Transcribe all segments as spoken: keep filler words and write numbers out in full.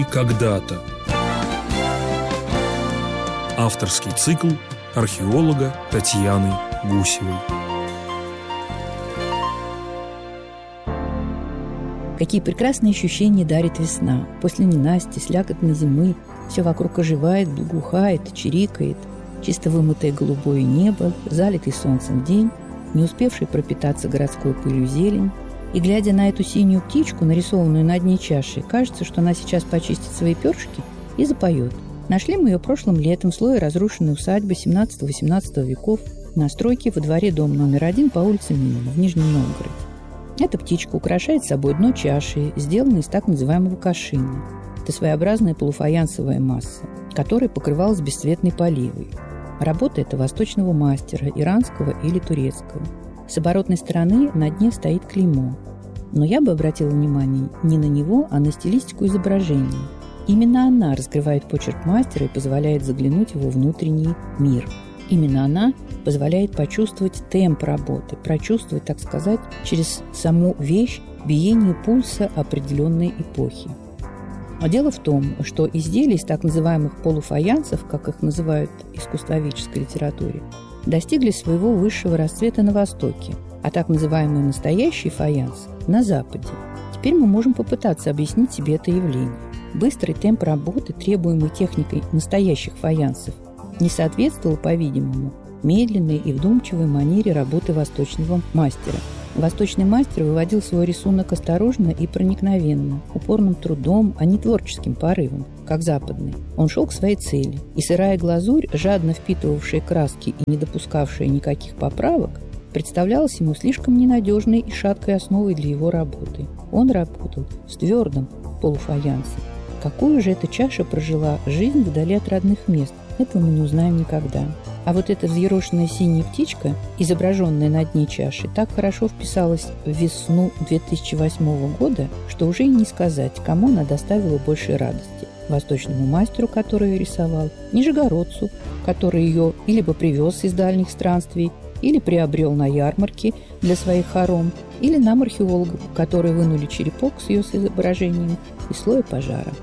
И когда-то. Авторский цикл археолога Татьяны Гусевой. Какие прекрасные ощущения дарит весна. После ненасти, слякотной зимы все вокруг оживает, благоухает, чирикает. Чисто вымытое голубое небо, залитый солнцем день, не успевший пропитаться городской пылью зелень. И, глядя на эту синюю птичку, нарисованную на дне чаши, кажется, что она сейчас почистит свои перышки и запоет. Нашли мы ее прошлым летом в слое разрушенной усадьбы семнадцатого-восемнадцатого веков на стройке во дворе дома номер один по улице Минина в Нижнем Новгороде. Эта птичка украшает собой дно чаши, сделанной из так называемого кашина. Это своеобразная полуфаянсовая масса, которая покрывалась бесцветной поливой. Работа эта восточного мастера, иранского или турецкого. С оборотной стороны на дне стоит клеймо. Но я бы обратила внимание не на него, а на стилистику изображения. Именно она раскрывает почерк мастера и позволяет заглянуть в его внутренний мир. Именно она позволяет почувствовать темп работы, прочувствовать, так сказать, через саму вещь биение пульса определенной эпохи. А дело в том, что изделия из так называемых полуфаянсов, как их называют в искусствоведческой литературе, достигли своего высшего расцвета на Востоке, а так называемый настоящий фаянс – на Западе. Теперь мы можем попытаться объяснить себе это явление. Быстрый темп работы, требуемый техникой настоящих фаянсов, не соответствовал, по-видимому, медленной и вдумчивой манере работы восточного мастера. Восточный мастер выводил свой рисунок осторожно и проникновенно, упорным трудом, а не творческим порывом, как западный. Он шел к своей цели, и сырая глазурь, жадно впитывавшая краски и не допускавшая никаких поправок, представлялась ему слишком ненадежной и шаткой основой для его работы. Он работал с твердым полуфаянсом. Какую же эта чаша прожила жизнь вдали от родных мест, этого мы не узнаем никогда. А вот эта взъерошенная синяя птичка, изображенная на дне чаши, так хорошо вписалась в весну две тысячи восьмого года, что уже и не сказать, кому она доставила больше радости. Восточному мастеру, который ее рисовал, нижегородцу, который ее либо привез из дальних странствий, или приобрел на ярмарке для своих хором, или нам, археологам, которые вынули черепок с ее изображением из слоя пожара.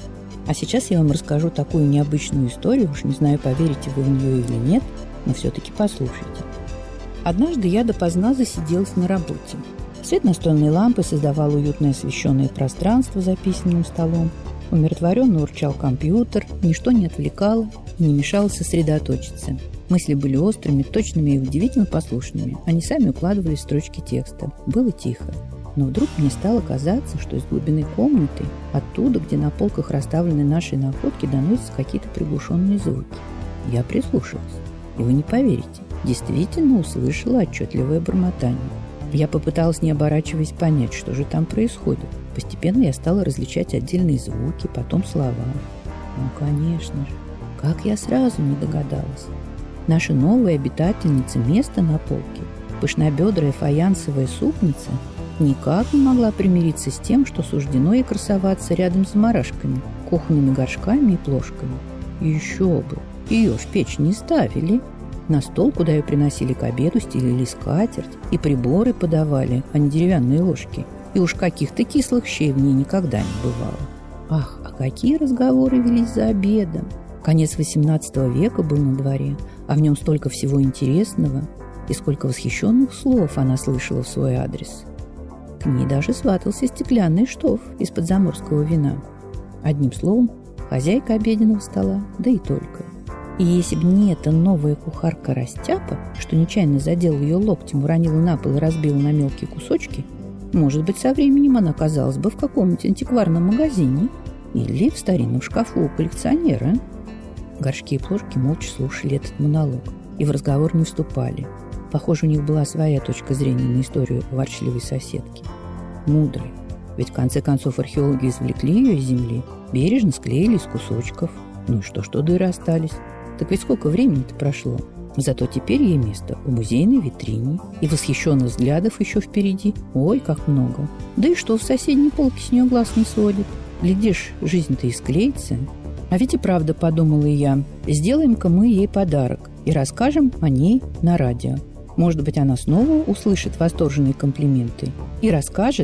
А сейчас я вам расскажу такую необычную историю, уж не знаю, поверите вы в нее или нет, но все-таки послушайте. Однажды я допоздна засиделась на работе. Свет настольной лампы создавал уютное освещенное пространство за письменным столом. Умиротворенно урчал компьютер, ничто не отвлекало и не мешало сосредоточиться. Мысли были острыми, точными и удивительно послушными. Они сами укладывались в строчки текста. Было тихо. Но вдруг мне стало казаться, что из глубины комнаты, оттуда, где на полках расставлены наши находки, доносятся какие-то приглушенные звуки. Я прислушалась. И вы не поверите, действительно услышала отчетливое бормотание. Я попыталась, не оборачиваясь, понять, что же там происходит. Постепенно я стала различать отдельные звуки, потом слова. Ну, конечно же, как я сразу не догадалась. Наша новая обитательница места на полке, пышнобедрая фаянсовая супница, никак не могла примириться с тем, что суждено ей красоваться рядом с заморашками, кухонными горшками и плошками. И еще бы, ее в печь не ставили. На стол, куда ее приносили к обеду, стелили скатерть, и приборы подавали, а не деревянные ложки. И уж каких-то кислых щей в ней никогда не бывало. Ах, а какие разговоры велись за обедом! Конец восемнадцатого века был на дворе, а в нем столько всего интересного, и сколько восхищенных слов она слышала в свой адрес. К ней даже сватался стеклянный штоф из-под заморского вина. Одним словом, хозяйка обеденного стола, да и только. И если бы не эта новая кухарка Растяпа, что нечаянно задела ее локтем, уронила на пол и разбила на мелкие кусочки, может быть, со временем она оказалась бы в каком-нибудь антикварном магазине или в старинном шкафу у коллекционера. Горшки и плошки молча слушали этот монолог и в разговор не вступали. Похоже, у них была своя точка зрения на историю ворчливой соседки. Мудрой. Ведь в конце концов археологи извлекли ее из земли, бережно склеили из кусочков. Ну и что, что дыры остались? Так ведь сколько времени-то прошло? Зато теперь ей место в музейной витрине. И восхищенных взглядов еще впереди. Ой, как много. Да и что, в соседней полке с нее глаз не сводит? Глядишь, жизнь-то и склеится. А ведь и правда, подумала я, сделаем-ка мы ей подарок и расскажем о ней на радио. Может быть, она снова услышит восторженные комплименты и расскажет,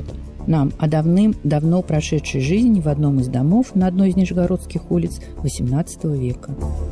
нам о давным-давно прошедшей жизни в одном из домов на одной из нижегородских улиц восемнадцатого века.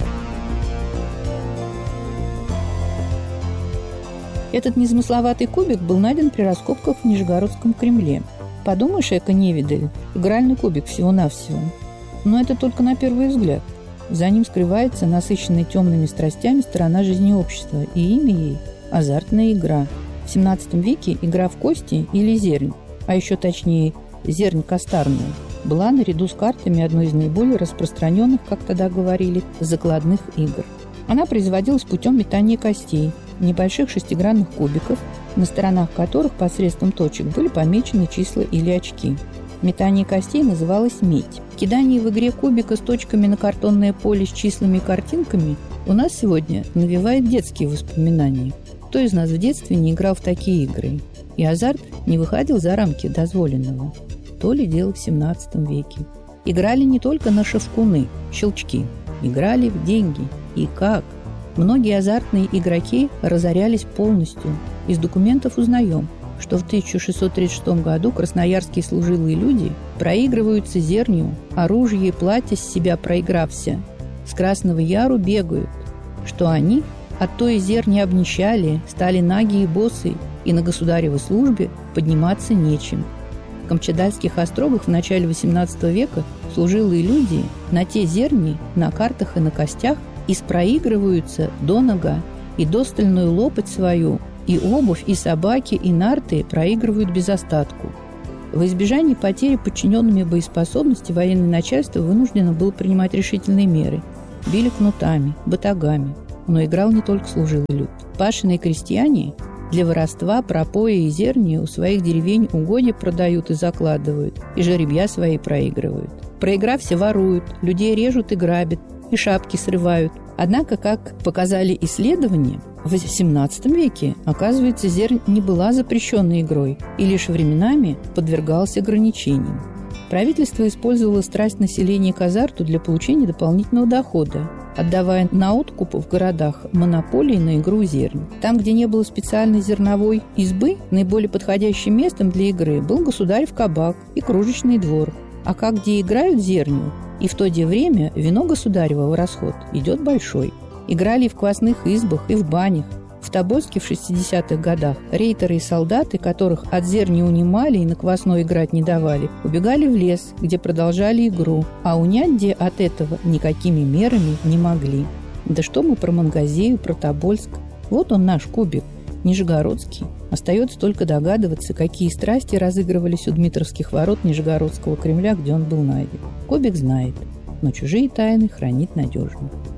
Этот незамысловатый кубик был найден при раскопках в Нижегородском Кремле. Подумаешь, эко-невидаль, игральный кубик всего-навсего. Но это только на первый взгляд. За ним скрывается насыщенная темными страстями сторона жизни общества, и имя ей – азартная игра. В семнадцатом веке игра в кости или зернь, а еще точнее зернь костарная, была наряду с картами одной из наиболее распространенных, как тогда говорили, закладных игр. Она производилась путем метания костей, небольших шестигранных кубиков, на сторонах которых посредством точек были помечены числа или очки. Метание костей называлось медь. Кидание в игре кубика с точками на картонное поле с числами и картинками у нас сегодня навевает детские воспоминания. Кто из нас в детстве не играл в такие игры? И азарт не выходил за рамки дозволенного. То ли дело в семнадцатом веке. Играли не только на шевкуны, щелчки. Играли в деньги. И как? Многие азартные игроки разорялись полностью. Из документов узнаем, что в тысяча шестьсот тридцать шестом году красноярские служилые люди проигрываются зерню, оружие и платье с себя проигрався. С Красного Яру бегают, что они от той зерни обнищали, стали наги и босы, и на государевой службе подниматься нечем. В Камчадальских острогах в начале восемнадцатого века служилые люди на те зерни, на картах и на костях испроигрываются до нога, и достальную лопать свою, и обувь, и собаки, и нарты проигрывают без остатку. В избежании потери подчиненными боеспособности военное начальство вынуждено было принимать решительные меры. Били кнутами, батагами. Но играл не только служилый люд. Пашенные крестьяне для воровства, пропоя и зерни у своих деревень угодья продают и закладывают, и жеребья свои проигрывают. Проигрався, воруют, людей режут и грабят, и шапки срывают. Однако, как показали исследования, в семнадцатом веке, оказывается, зернь не была запрещенной игрой и лишь временами подвергалась ограничениям. Правительство использовало страсть населения к азарту для получения дополнительного дохода, отдавая на откуп в городах монополии на игру зернь. Там, где не было специальной зерновой избы, наиболее подходящим местом для игры был государев кабак и кружечный двор. А как где играют зерню, и в то де время вино государева в расход идет большой. Играли и в квасных избах, и в банях. В Тобольске в шестидесятых годах рейтеры и солдаты, которых от зерни унимали и на квасной играть не давали, убегали в лес, где продолжали игру, а унять где от этого никакими мерами не могли. Да что мы про Мангазею, про Тобольск? Вот он наш кубик, нижегородский. Остается только догадываться, какие страсти разыгрывались у Дмитровских ворот Нижегородского Кремля, где он был найден. Кубик знает, но чужие тайны хранит надежно.